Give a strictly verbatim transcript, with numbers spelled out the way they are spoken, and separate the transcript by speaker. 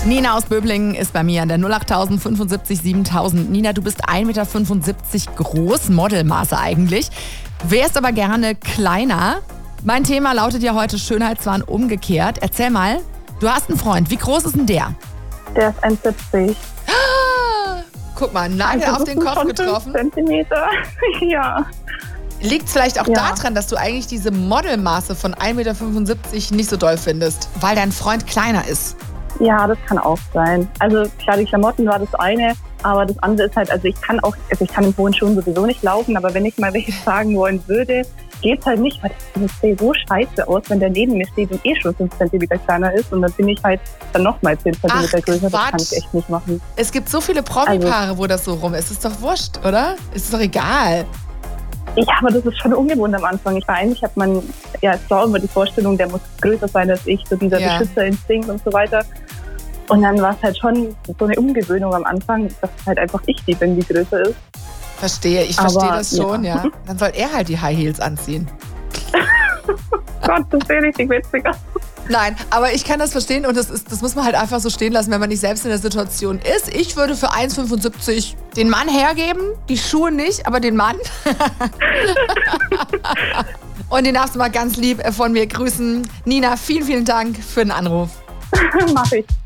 Speaker 1: Nina aus Böblingen ist bei mir an der null acht fünfundsiebzig siebentausend. Nina, du bist ein Meter fünfundsiebzig groß, Modelmaße eigentlich. Wärst aber gerne kleiner. Mein Thema lautet ja heute Schönheitswahn umgekehrt. Erzähl mal, du hast einen Freund. Wie groß ist denn der?
Speaker 2: Der ist eins Komma siebzig.
Speaker 1: Guck mal, Nagel
Speaker 2: Also
Speaker 1: auf den Kopf getroffen.
Speaker 2: Zentimeter. Ja.
Speaker 1: Liegt vielleicht auch
Speaker 2: Ja.
Speaker 1: daran, dass du eigentlich diese Modelmaße von ein Meter fünfundsiebzig nicht so doll findest, weil dein Freund kleiner ist.
Speaker 2: Ja, das kann auch sein. Also klar, die Klamotten war das eine, aber das andere ist halt, also ich kann auch, also ich kann im hohen Schuhen sowieso nicht laufen, aber wenn ich mal welche tragen wollen würde, geht's halt nicht, weil das sieht so scheiße aus, wenn der neben mir steht und eh schon fünf Zentimeter kleiner ist und dann bin ich halt dann nochmal zehn Zentimeter
Speaker 1: Ach,
Speaker 2: größer, das kann
Speaker 1: Quatsch.
Speaker 2: ich echt nicht machen.
Speaker 1: Es gibt so viele Promi-Paare, wo das so rum ist. Ist doch wurscht, oder? Ist doch egal.
Speaker 2: Ja, aber das ist schon ungewohnt am Anfang. Ich war eigentlich, hat man ja als Frau immer die Vorstellung, der muss größer sein als ich, so dieser
Speaker 1: Ja.
Speaker 2: Beschützerinstinkt und so weiter. Und dann war es halt schon so eine Umgewöhnung am Anfang, dass halt einfach ich die bin, die größer ist.
Speaker 1: Verstehe, ich
Speaker 2: Aber,
Speaker 1: verstehe das schon, ja.
Speaker 2: ja.
Speaker 1: Dann soll er halt die High Heels anziehen.
Speaker 2: Gott, das wäre richtig witzig.
Speaker 1: Nein, aber ich kann das verstehen und das, ist, das muss man halt einfach so stehen lassen, wenn man nicht selbst in der Situation ist. Ich würde für eins Komma fünfundsiebzig den Mann hergeben, die Schuhe nicht, aber den Mann. Und den darfst du mal ganz lieb von mir grüßen. Nina, vielen, vielen Dank für den Anruf.
Speaker 2: Mach ich.